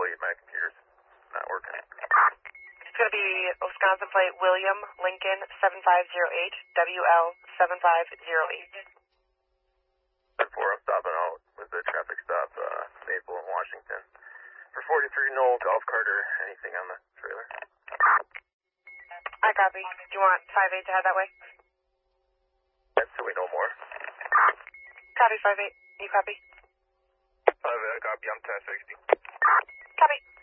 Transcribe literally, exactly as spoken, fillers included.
plate. My computer's not working. It's going to be Wisconsin plate William Lincoln seven five zero eight, W L seven five zero eight. Before I'm stopping out with the traffic stop, uh, Maple and Washington. For forty-three, Noel, Golf Carter, anything on the trailer? I copy. Do you want five eight to head that way? Yes, so we know more. Copy, five eight. You copy? five eight, I copy. I'm ten sixty. Copy.